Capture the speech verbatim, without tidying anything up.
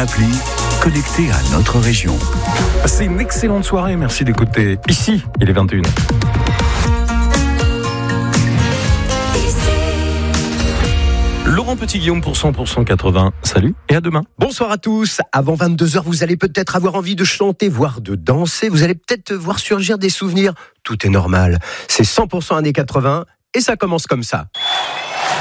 appli, connecté à notre région. C'est une excellente soirée, merci d'écouter. Ici, il est vingt et une heures. Laurent Petit-Guillaume pour cent pour cent quatre-vingts. Salut et à demain. Bonsoir à tous. Avant vingt-deux heures, vous allez peut-être avoir envie de chanter, voire de danser. Vous allez peut-être voir surgir des souvenirs. Tout est normal. C'est cent pour cent années quatre-vingts et ça commence comme ça.